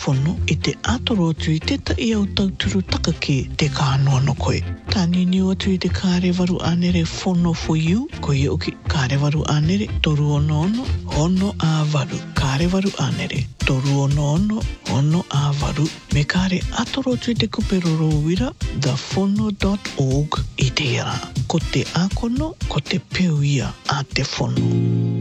whono I te atoro atu I te tai au tauturu taka ke te kānoa no koe. Tāni niu atu I te kārewaru anere whono for you, koe oki kārewaru anere toru ono ono, ono a waru. Kārewaru anere toru ono ono, ono a waru. Me kāre atoro atu I te kuperoro wira, thewhono.org I te ia. Ko te akono, ko te peo ia a te whono.